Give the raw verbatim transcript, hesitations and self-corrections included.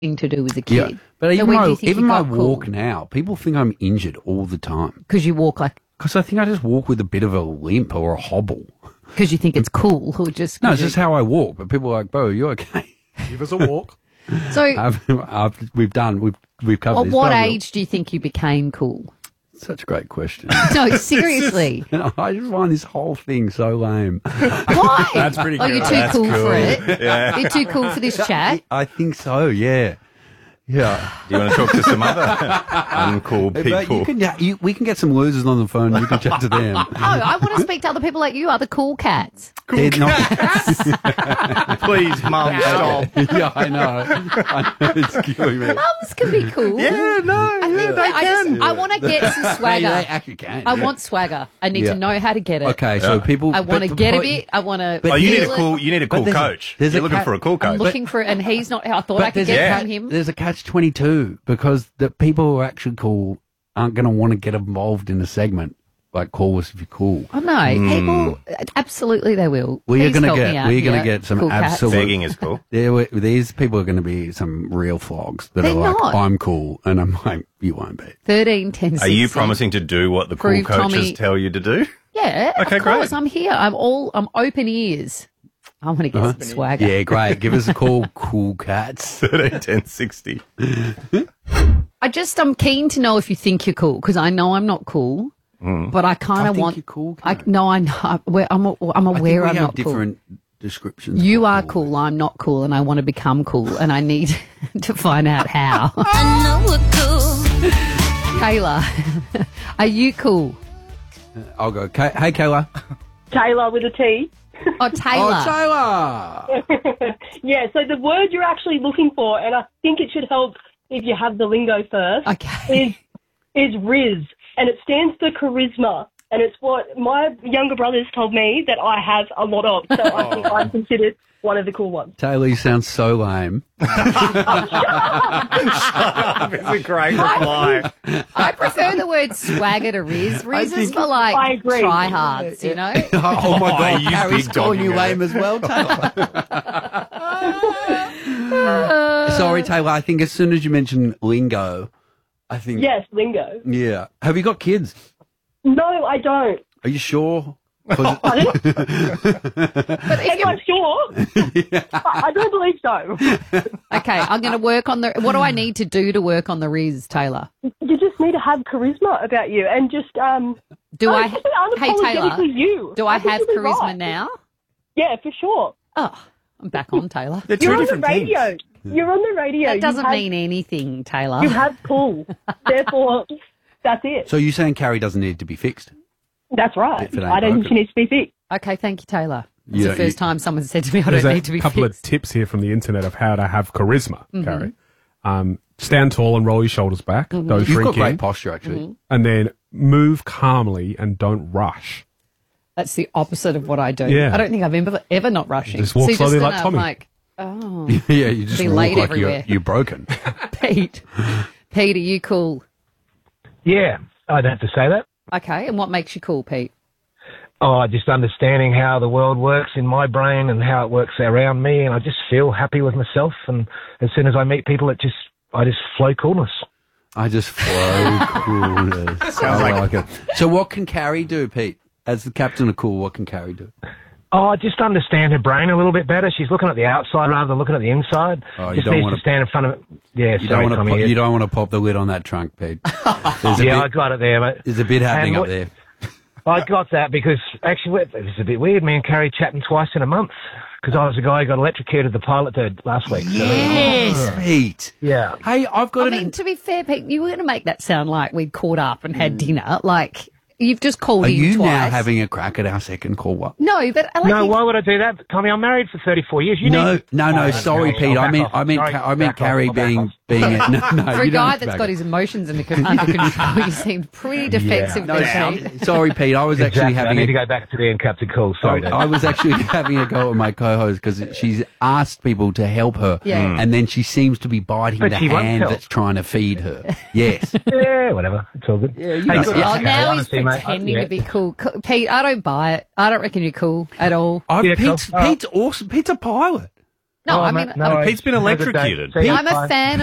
thing to do as a Yeah, kid. but So even when do my, you think even you my got walk cool? now, people think I'm injured all the time. Because you walk like, Because I think I just walk with a bit of a limp or a hobble. because you think it's cool, or just No, 'cause it's just you- how I walk. But people are like, "Bro, are you okay?" Give us a walk. So, I've, I've, we've done. We've we've covered at this. what but I will. age do you think you became cool? Such a great question. No, seriously. And I just find this whole thing so lame. Why? That's pretty Oh, good. you're too That's cool, cool. for it. Yeah. You're too cool for this chat. I think so. Yeah. Yeah. Do you want to talk to some other uncool But people? you can, yeah, you, we can get some losers on the phone. You can chat to them. No, I want to speak to other people like you, other cool cats. They're not- Please, mum, stop. yeah, I know. I know. It's killing me. Mums can be cool. Yeah, no. I think that I just I want to get some swagger. They actually can. I want swagger. I need Yeah. to know how to get it. Okay, so Yeah. people. I want to but- get a but- bit. I want to. But Oh, you need a feel it. cool. You need a But cool there's a- coach. there's a You're looking cat- for a cool I'm coach. looking for, and he's not. I thought But I could there's- get Yeah. from him. There's a catch twenty-two because the people who are actually cool aren't going to want to get involved in the segment. Like, call us if you're cool. Oh no, people absolutely they will. Well, you're Please going to help me get, out we're going to here, get some cool cats. absolute. Begging is cool. There, were- these people are going to be some real flogs that They're are like, not. I'm cool, and I'm like, you won't be. Thirteen, ten, Are you sixteen. promising to do what the cool Prove coaches Tommy- tell you to do? Yeah, Okay, of course. great. I'm here. I'm all. I'm open ears. I want to get some swagger. Yeah, great. Give us a call, cool cats. thirteen ten sixty. I just I'm keen to know if you think you're cool because I know I'm not cool, but I kind I of think want. you're cool, I Karen. no, I know. I'm, I'm, I'm I think aware we I'm have not cool. different descriptions. You of are cool. I'm not cool, and I want to become cool, and I need to find out how. I know we're cool. Kayla, are you cool? I'll go. Ka- Hey, Kayla. Taylor with a T. Oh, Taylor. Oh, Taylor. Yeah, so the word you're actually looking for, and I think it should help if you have the lingo first, Okay. is is Riz, and it stands for charisma, and it's what my younger brothers told me that I have a lot of, so I think I'm considered one of the cool ones. Taylor, you sound so lame. It's a great reply. I prefer the word swagger to Riz. Riz is think- for like I agree. tryhards, you know? Oh, my God. you Harry's big calling dog you guy. lame as well, Taylor. Sorry, Taylor. I think as soon as you mention lingo, I think. Yes, lingo. Yeah. Have you got kids? No, I don't. Are you sure? 'Cause- But if Am you, I sure? I, I don't believe so. okay, I'm going to work on the. What do I need to do to work on the Riz, Taylor? You just need to have charisma about you, and just um. Do no, I? just be Hey, Taylor. unapologetically you. Do I think have you'll be charisma right. now? Yeah, for sure. Oh, I'm back on, Taylor. They're two You're on the different things. radio. You're on the radio. That You doesn't have- mean anything, Taylor. You have cool. Therefore, that's it. So you're saying Carrie doesn't need to be fixed? That's right. If it ain't I don't think broken. she needs to be fixed. Okay, thank you, Taylor. It's You the don't- first you- time someone said to me, I There's don't a need to be couple fixed. of tips here from the internet of how to have charisma, Mm-hmm. Carrie. Um, stand tall and roll your shoulders back. Don't You've shrink got great in. posture, actually. Mm-hmm. And then move calmly and don't rush. That's the opposite of what I do. Yeah. I don't think I've ever, ever not rushing. Just walk So you're slowly like gonna, Tommy. Like, oh, Yeah, you just Be walk late like everywhere. you're, you're broken. Pete. Pete, are you cool? Yeah, I'd have to say that. Okay, and what makes you cool, Pete? Oh, just understanding how the world works in my brain and how it works around me, and I just feel happy with myself. And as soon as I meet people, it just I just flow coolness. I just flow coolness. I like it. So what can Carrie do, Pete? As the captain of cool, what can Carrie do? Oh, just understand her brain a little bit better. She's looking at the outside rather than looking at the inside. Oh, you just don't needs wanna- to stand in front of it. Yeah, You sorry, don't want Tommy. to. yeah. You don't want to pop the lid on that trunk, Pete. There's a yeah, I bit, got it there, mate. there's a bit happening And up what- there. I got that because actually it was a bit weird. Me and Carrie chatting twice in a month because I was the guy who got electrocuted. The pilot did last week. So, Yes, Pete. yeah. Hey, I've got I an. mean, to be fair, Pete, you were going to make that sound like we'd caught up and had dinner. Like, you've just called Are in you twice. now having a crack at our second call? What? No, but I like No, you- why would I do that, Tommy? I'm married for thirty-four years. You No, need... no, no. Oh, sorry, okay, Pete. I'll I back meant, off. I meant, Sorry, Ca- I meant back off, Carrie I'll back being, off. being. A, no, no. For a you don't guy have to that's back got off. his emotions under, con- under control, you seemed pretty defensive No, there, Pete. I'm- sorry, Pete. I was actually Exactly. I having. need a- to go back to being Captain Cool. Sorry, I, Dave. I was actually having a go at my co-host because she's asked people to help her, Yeah. Mm. and then she seems to be biting But the she won't hand help. that's trying to feed her. Yes. Yeah, whatever. It's all good. Yeah, you Hey, know. good- Oh, okay, now he's honestly, mate, pretending yeah. to be cool. Co- Pete, I don't buy it. I don't reckon you're cool at all. I, Yeah, Pete's, cool. Oh. Pete's awesome. Pete's a pilot. No, Oh, I ma- mean, no, I'm, I- Pete's been have a good day. electrocuted. See you. I'm a Bye. fan